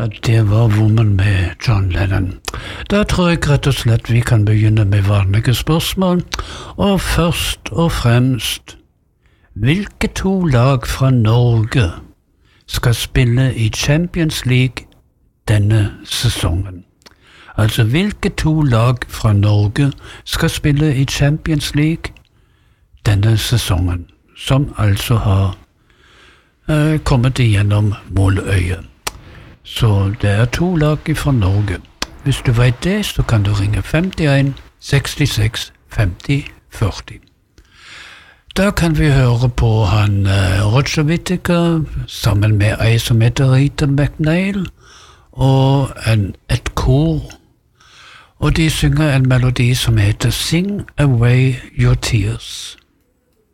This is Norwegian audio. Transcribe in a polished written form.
Det var Woman med John Lennon. Da tror jeg rett og slett vi kan begynne med vanlige spørsmål. Og først og fremst, hvilke to lag fra Norge skal spille i Champions League denne sesongen? Altså, hvilke to lag fra Norge skal spille i Champions League denne sesongen, som altså har kommet igjennom måløyet? Så det er to lag fra Norge. Hvis du vet det, så kan du ringe 51 66 50 40. Da kan vi høre på han Roger Whittaker sammen med ei som heter Rita McNeil og et kor. Og de synger en melodi som heter Sing Away Your Tears.